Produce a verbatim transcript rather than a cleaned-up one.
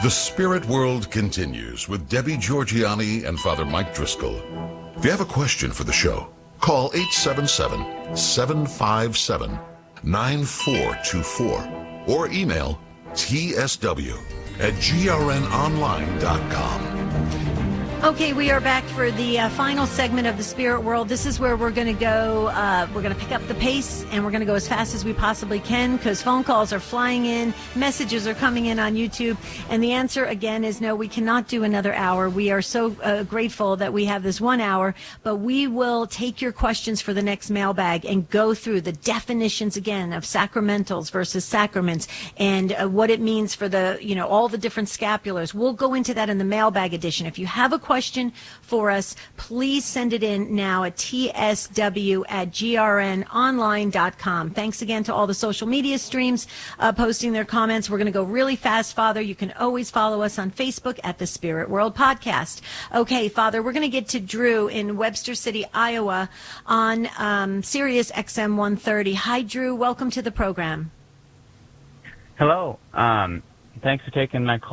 The Spirit World continues with Debbie Georgianni and Father Mike Driscoll. If you have a question for the show, call eight seven seven, seven five seven, nine four two four or email t s w at g r n online dot com. Okay, we are back for the uh, final segment of the Spirit World. This is where we're going to go, uh, we're going to pick up the pace, and we're going to go as fast as we possibly can, because phone calls are flying in, messages are coming in on YouTube, and the answer, again, is no, we cannot do another hour. We are so uh, grateful that we have this one hour, but we will take your questions for the next mailbag and go through the definitions, again, of sacramentals versus sacraments, and uh, what it means for the, you know, all the different scapulars. We'll go into that in the mailbag edition. If you have a question, question for us, please send it in now at t s w at g r n online dot com. Thanks again to all the social media streams uh, posting their comments. We're going to go really fast, Father. You can always follow us on Facebook at the Spirit World Podcast. Okay, Father, we're going to get to Drew in Webster City, Iowa on um, Sirius X M one thirty. Hi, Drew. Welcome to the program. Hello. Um, thanks for taking my call.